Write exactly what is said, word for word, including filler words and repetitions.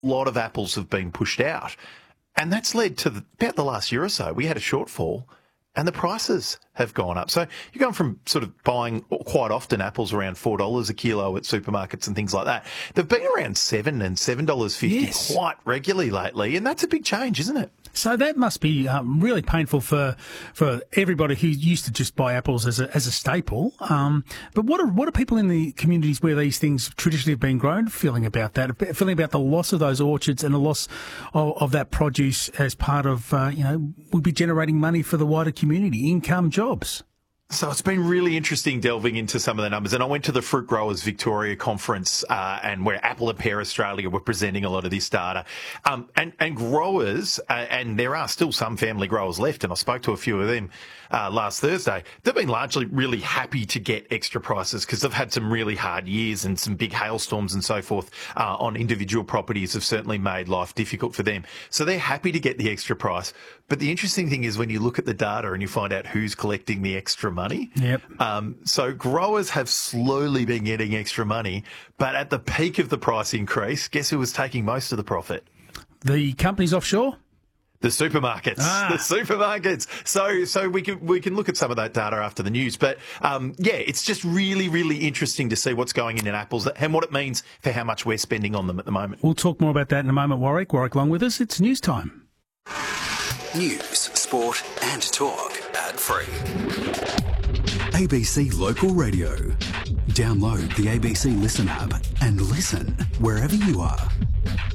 a lot of apples have been pushed out. And that's led to the, about the last year or so, we had a shortfall and the prices have gone up. So you're going from sort of buying quite often apples around four dollars a kilo at supermarkets and things like that. They've been around seven dollars and seven dollars fifty Yes. quite regularly lately, and that's a big change, isn't it? So that must be um, really painful for for everybody who used to just buy apples as a as a staple. Um, but what are what are people in the communities where these things traditionally have been grown feeling about that? Feeling about the loss of those orchards and the loss of, of that produce as part of uh, you know would be generating money for the wider community, income, jobs. So it's been really interesting delving into some of the numbers. And I went to the Fruit Growers Victoria conference, uh, and where Apple and Pear Australia were presenting a lot of this data. Um, and, and growers, uh, and there are still some family growers left, and I spoke to a few of them uh, last Thursday. They've been largely really happy to get extra prices because they've had some really hard years, and some big hailstorms and so forth uh, on individual properties have certainly made life difficult for them. So they're happy to get the extra price. But the interesting thing is when you look at the data and you find out who's collecting the extra money. money. Yep. Um, so growers have slowly been getting extra money, but at the peak of the price increase, guess who was taking most of the profit? The companies offshore? The supermarkets, ah. the supermarkets. So, so we can we can look at some of that data after the news. But um, yeah, it's just really, really interesting to see what's going in in apples and what it means for how much we're spending on them at the moment. We'll talk more about that in a moment, Warwick. Warwick along with us. It's news time. News, sport, and talk. Ad free. A B C Local Radio. Download the A B C Listen app and listen wherever you are.